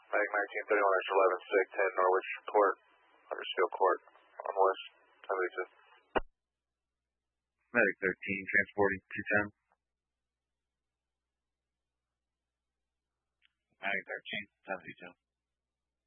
Medic 1931, extra 11, SIG 10, Norwich Port, Huddersfield Court, on West, 1082. Medic 13, transporting 210. Medic 13, 1082.